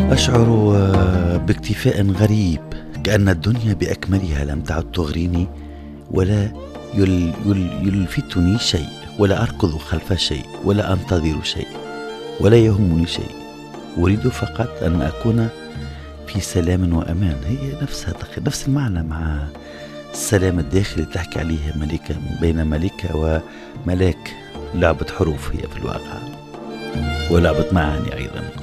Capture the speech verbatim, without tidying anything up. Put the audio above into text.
أشعر آه، باكتفاء غريب، كأن الدنيا بأكملها لم تعد تغريني، ولا يل يل يلفتني شيء، ولا أركض خلف شيء، ولا أنتظر شيء، ولا يهمني شيء. أريد فقط أن أكون في سلام وأمان. هي نفسها تقريبا نفس المعنى مع السلام الداخلي اللي تحكي عليه ملكة، بين ملكة وملاك. لعبة حروف هي في الواقع، ولعبة معاني أيضا.